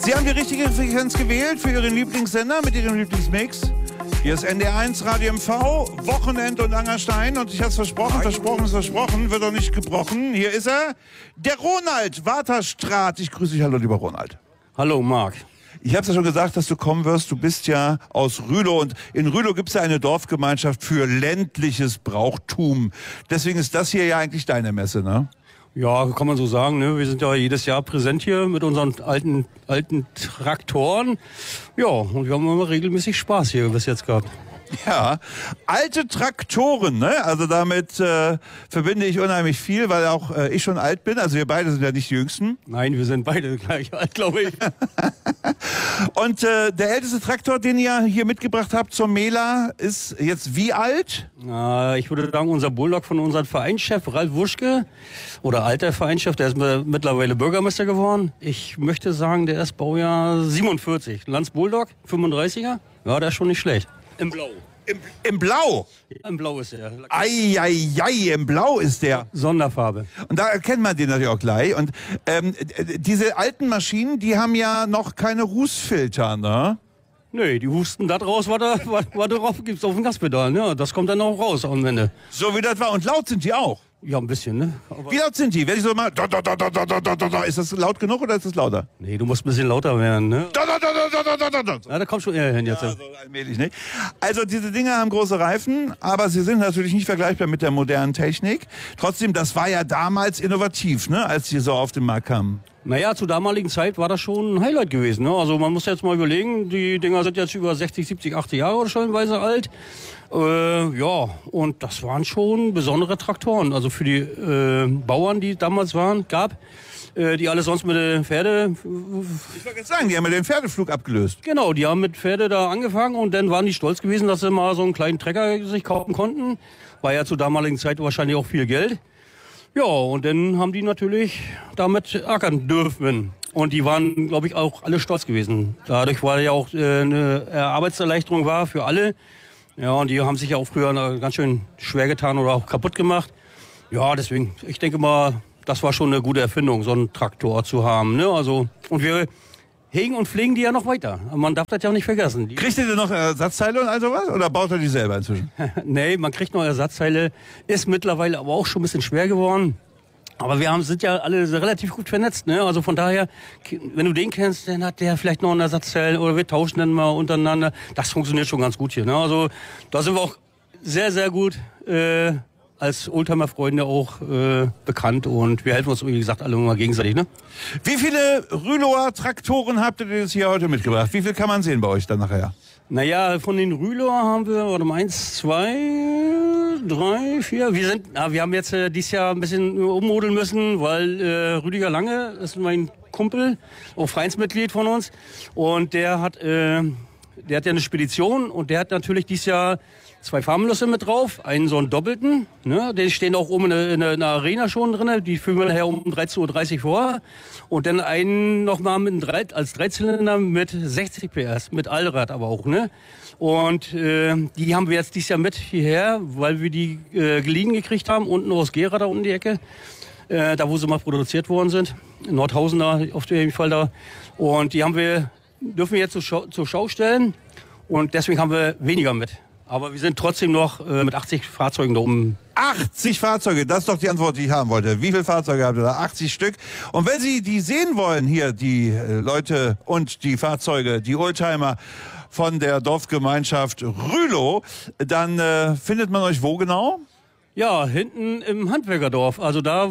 Sie haben die richtige Frequenz gewählt für Ihren Lieblingssender mit Ihrem Lieblingsmix. Hier ist NDR1 Radio MV, Wochenend und Angerstein. Und ich habe es versprochen, versprochen, wird doch nicht gebrochen. Hier ist er, der Ronald Waterstraat. Ich grüße dich, hallo lieber Ronald. Hallo Marc. Ich habe es ja schon gesagt, dass du kommen wirst. Du bist ja aus Rülow und in Rülow gibt es ja eine Dorfgemeinschaft für ländliches Brauchtum. Deswegen ist das hier ja eigentlich deine Messe, ne? Ja, kann man so sagen. Ne? Wir sind ja jedes Jahr präsent hier mit unseren alten Traktoren. Ja, und wir haben immer regelmäßig Spaß hier bis jetzt gehabt. Ja, alte Traktoren, ne? Also damit verbinde ich unheimlich viel, weil auch ich schon alt bin. Also wir beide sind ja nicht die Jüngsten. Nein, wir sind beide gleich alt, glaube ich. Und der älteste Traktor, den ihr hier mitgebracht habt zur Mela, ist jetzt wie alt? Ich würde sagen, unser Bulldog von unserem Vereinschef Ralf Wuschke, oder alter Vereinschef, der ist mittlerweile Bürgermeister geworden. Ich möchte sagen, der ist Baujahr 47. Lanz Bulldog, 35er. Ja, der ist schon nicht schlecht. Im Blau. Im Blau? Im Blau ist er. Eieiei, im Blau ist der. Sonderfarbe. Und da erkennt man den natürlich auch gleich. Und diese alten Maschinen, die haben ja noch keine Rußfilter, ne? Nee, die husten da raus, was drauf gibt's auf dem Gaspedal. Ne? Das kommt dann auch raus am Ende. So wie das war. Und laut sind die auch. Ja, ein bisschen, ne? Aber wie laut sind die? Wenn ich so mal... Ist das laut genug oder ist das lauter? Nee, du musst ein bisschen lauter werden, ne? Ja, da kommt schon eher hin jetzt. Ja, so allmählich, ne? Also diese Dinger haben große Reifen, aber sie sind natürlich nicht vergleichbar mit der modernen Technik. Trotzdem, das war ja damals innovativ, ne? Als die so auf den Markt kamen. Naja, zur damaligen Zeit war das schon ein Highlight gewesen, ne? Also man muss jetzt mal überlegen, die Dinger sind jetzt über 60, 70, 80 Jahre stellenweise alt. Ja, und das waren schon besondere Traktoren. Also für die Bauern, die damals gab, die alle sonst mit den Pferde... Ich wollte jetzt sagen, die haben mit den Pferdeflug abgelöst. Genau, die haben mit Pferde da angefangen und dann waren die stolz gewesen, dass sie mal so einen kleinen Trecker sich kaufen konnten. War ja zur damaligen Zeit wahrscheinlich auch viel Geld. Ja, und dann haben die natürlich damit ackern dürfen. Und die waren, glaube ich, auch alle stolz gewesen. Dadurch war ja auch eine Arbeitserleichterung war für alle. Ja, und die haben sich ja auch früher ganz schön schwer getan oder auch kaputt gemacht. Ja, deswegen, ich denke mal, das war schon eine gute Erfindung, so einen Traktor zu haben. Ne? Also, und wir hegen und pflegen die ja noch weiter. Man darf das ja auch nicht vergessen. Kriegt ihr denn noch Ersatzteile und all sowas? Oder baut ihr die selber inzwischen? Nee, man kriegt noch Ersatzteile. Ist mittlerweile aber auch schon ein bisschen schwer geworden. Aber wir sind ja alle relativ gut vernetzt, ne? Also von daher, wenn du den kennst, dann hat der vielleicht noch ein Ersatzteil oder wir tauschen dann mal untereinander. Das funktioniert schon ganz gut hier, ne? Also da sind wir auch sehr, sehr gut als Oldtimer-Freunde auch bekannt und wir helfen uns, wie gesagt, alle mal gegenseitig, ne? Wie viele Rülower Traktoren habt ihr jetzt hier heute mitgebracht? Wie viel kann man sehen bei euch dann nachher? Naja, von den Rülower haben wir, 1, 2, 3, 4. Wir haben jetzt dieses Jahr ein bisschen ummodeln müssen, weil Rüdiger Lange ist mein Kumpel, auch Vereinsmitglied von uns. Und der hat ja eine Spedition und der hat natürlich dieses Jahr 2 Farbenlösse mit drauf, einen so einen doppelten, ne? Die stehen auch oben in der Arena schon drin, die führen wir nachher um 13.30 Uhr vor. Und dann einen nochmal als Dreizylinder mit 60 PS, mit Allrad aber auch, ne? Und die haben wir jetzt dieses Jahr mit hierher, weil wir die geliehen gekriegt haben, unten aus Gera, da unten die Ecke, da wo sie mal produziert worden sind, in Nordhausen da, auf jeden Fall da. Und die dürfen wir jetzt zur Schau stellen und deswegen haben wir weniger mit. Aber wir sind trotzdem noch mit 80 Fahrzeugen da oben. 80 Fahrzeuge, das ist doch die Antwort, die ich haben wollte. Wie viele Fahrzeuge habt ihr da? 80 Stück. Und wenn Sie die sehen wollen, hier die Leute und die Fahrzeuge, die Oldtimer von der Dorfgemeinschaft Rülow, dann findet man euch wo genau? Ja, hinten im Handwerkerdorf, also da,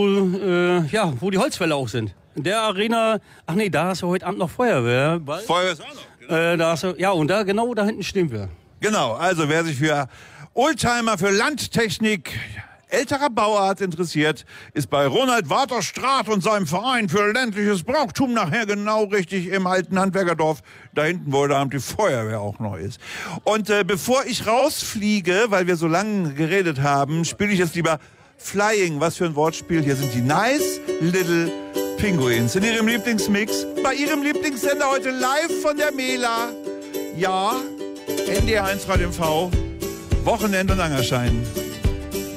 wo die Holzfäller auch sind. In der Arena, ach nee, da ist ja heute Abend noch Feuerwehr. Feuerwehr ist auch noch, genau. Ja, und da genau da hinten stehen wir. Genau, also wer sich für Oldtimer, für Landtechnik älterer Bauart interessiert, ist bei Ronald Waterstraat und seinem Verein für ländliches Brauchtum nachher genau richtig im alten Handwerkerdorf, da hinten, wo da die Feuerwehr auch noch ist. Und bevor ich rausfliege, weil wir so lange geredet haben, spiele ich jetzt lieber Flying. Was für ein Wortspiel. Hier sind die Nice Little Penguins in ihrem Lieblingsmix, bei ihrem Lieblingssender heute live von der Mela. Ja, NDR1 Radio MV, Wochenend und Angerstein.